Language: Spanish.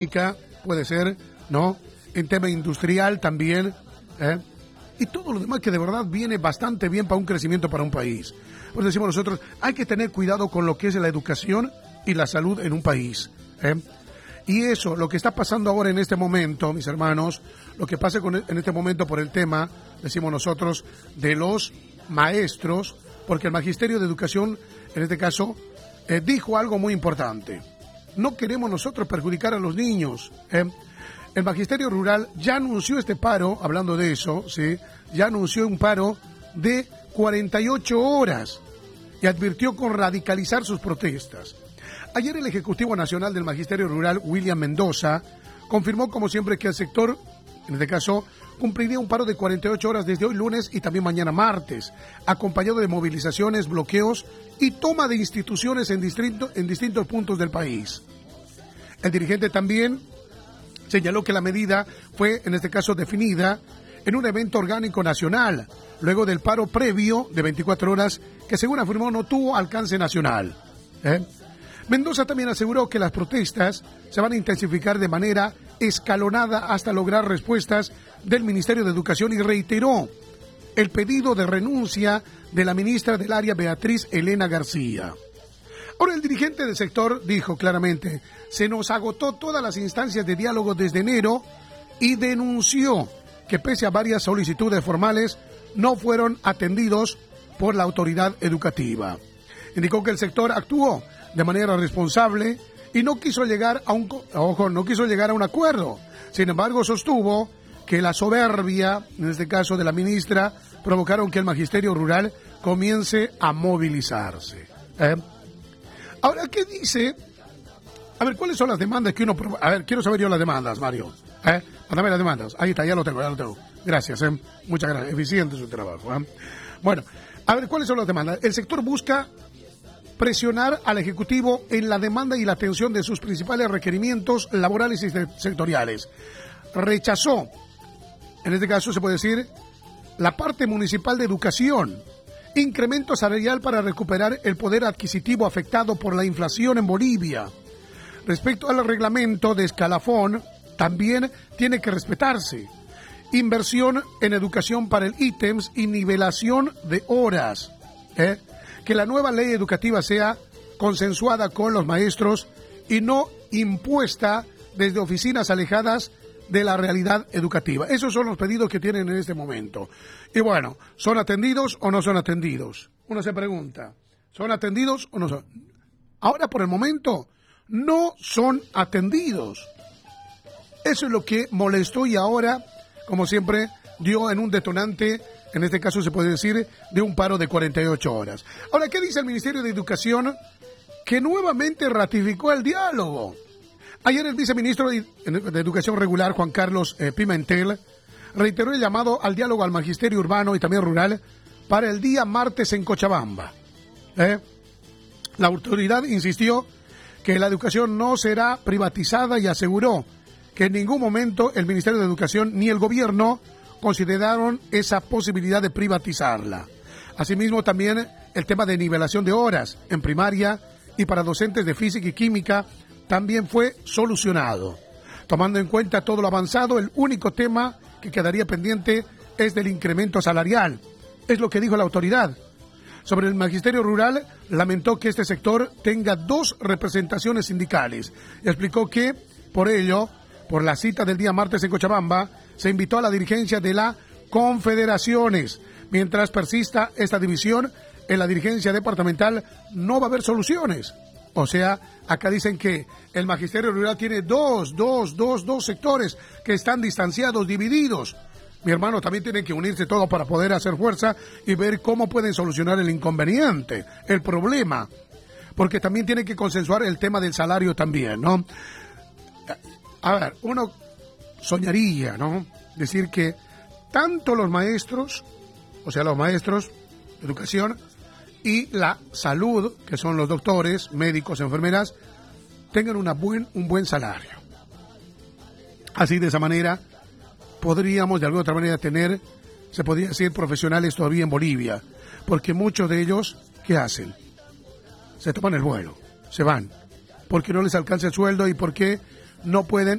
puede ser, ¿no? En tema industrial también, y todo lo demás que de verdad viene bastante bien para un crecimiento para un país. Pues decimos nosotros, hay que tener cuidado con lo que es la educación y la salud en un país. Y eso, lo que está pasando ahora en este momento, mis hermanos, lo que pasa en este momento por el tema, decimos nosotros, de los maestros, porque el Magisterio de Educación, en este caso, dijo algo muy importante. No queremos nosotros perjudicar a los niños. El Magisterio Rural ya anunció este paro, hablando de eso, ¿sí? Ya anunció un paro de 48 horas y advirtió con radicalizar sus protestas. Ayer el Ejecutivo Nacional del Magisterio Rural, William Mendoza, confirmó como siempre que el sector, en este caso, cumpliría un paro de 48 horas desde hoy lunes y también mañana martes, acompañado de movilizaciones, bloqueos y toma de instituciones en distintos puntos del país. El dirigente también señaló que la medida fue, en este caso, definida en un evento orgánico nacional, luego del paro previo de 24 horas que, según afirmó, no tuvo alcance nacional. Mendoza también aseguró que las protestas se van a intensificar de manera escalonada hasta lograr respuestas del Ministerio de Educación y reiteró el pedido de renuncia de la ministra del área, Beatriz Elena García. Ahora, el dirigente del sector dijo claramente, se nos agotó todas las instancias de diálogo desde enero y denunció que pese a varias solicitudes formales no fueron atendidos por la autoridad educativa. Indicó que el sector actuó de manera responsable y no quiso llegar a un acuerdo. Sin embargo, sostuvo que la soberbia, en este caso de la ministra, provocaron que el Magisterio Rural comience a movilizarse. Ahora, ¿qué dice? A ver, ¿cuáles son las demandas que uno... A ver, quiero saber yo las demandas, Mario. Mándame las demandas. Ahí está, ya lo tengo. Gracias, muchas gracias. Eficiente su trabajo. Bueno, a ver, ¿cuáles son las demandas? El sector busca presionar al Ejecutivo en la demanda y la atención de sus principales requerimientos laborales y sectoriales. Rechazó, en este caso se puede decir, la parte municipal de educación, incremento salarial para recuperar el poder adquisitivo afectado por la inflación en Bolivia. Respecto al reglamento de escalafón, también tiene que respetarse. Inversión en educación para el ítems y nivelación de horas. Que la nueva ley educativa sea consensuada con los maestros y no impuesta desde oficinas alejadas de la realidad educativa. Esos son los pedidos que tienen en este momento. Y bueno, ¿son atendidos o no son atendidos? Uno se pregunta, ¿son atendidos o no son? Ahora, por el momento, no son atendidos. Eso es lo que molestó y ahora, como siempre, dio en un detonante. En este caso se puede decir de un paro de 48 horas. Ahora, ¿qué dice el Ministerio de Educación? Que nuevamente ratificó el diálogo. Ayer el viceministro de Educación Regular, Juan Carlos Pimentel, reiteró el llamado al diálogo al magisterio urbano y también rural para el día martes en Cochabamba. La autoridad insistió que la educación no será privatizada y aseguró que en ningún momento el Ministerio de Educación ni el gobierno consideraron esa posibilidad de privatizarla. Asimismo, también el tema de nivelación de horas en primaria y para docentes de física y química también fue solucionado. Tomando en cuenta todo lo avanzado, el único tema que quedaría pendiente es del incremento salarial. Es lo que dijo la autoridad. Sobre el Magisterio Rural, lamentó que este sector tenga 2 representaciones sindicales. Y explicó que, por ello, por la cita del día martes en Cochabamba, se invitó a la dirigencia de las confederaciones. Mientras persista esta división, en la dirigencia departamental no va a haber soluciones. O sea, acá dicen que el Magisterio Rural tiene dos sectores que están distanciados, divididos. Mi hermano, también tienen que unirse todos para poder hacer fuerza y ver cómo pueden solucionar el inconveniente, el problema. Porque también tienen que consensuar el tema del salario también, ¿no? A ver, uno soñaría, ¿no? Decir que tanto los maestros, o sea, los maestros de educación y la salud, que son los doctores, médicos, enfermeras, tengan un buen salario. Así, de esa manera, podríamos de alguna otra manera tener, se podría decir, profesionales todavía en Bolivia, porque muchos de ellos, ¿qué hacen? Se toman el vuelo, se van, porque no les alcanza el sueldo y porque no pueden